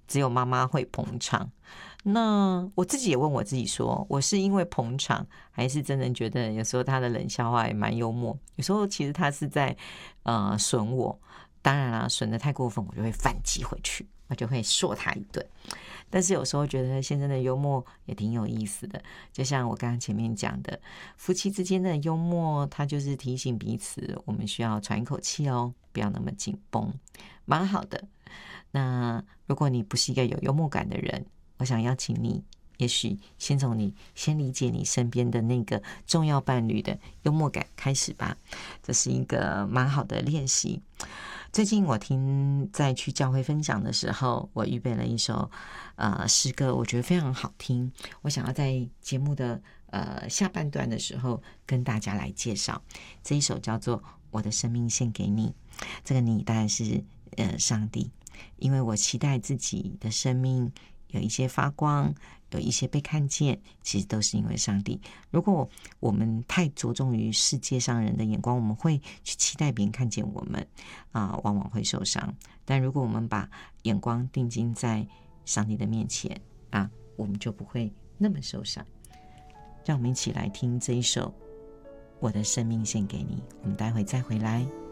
只有妈妈会捧场。那我自己也问我自己说，我是因为捧场，还是真的觉得有时候他的冷笑话也蛮幽默？有时候其实他是在损我。当然啦，损得太过分，我就会反击回去，我就会说他一顿。但是有时候觉得先生的幽默也挺有意思的，就像我刚刚前面讲的，夫妻之间的幽默，它就是提醒彼此，我们需要喘一口气哦，不要那么紧绷，蛮好的。那如果你不是一个有幽默感的人，我想邀请你，也许先从你先理解你身边的那个重要伴侣的幽默感开始吧，这是一个蛮好的练习。最近我在去教会分享的时候，我预备了一首诗歌，我觉得非常好听，我想要在节目的下半段的时候跟大家来介绍。这一首叫做《我的生命献给你》，这个你当然是上帝，因为我期待自己的生命有一些发光，有一些被看见，其实都是因为上帝。如果我们太着重于世界上人的眼光，我们会去期待别人看见我们往往会受伤。但如果我们把眼光定睛在上帝的面前我们就不会那么受伤。让我们一起来听这一首《我的生命献给你》，我们待会再回来。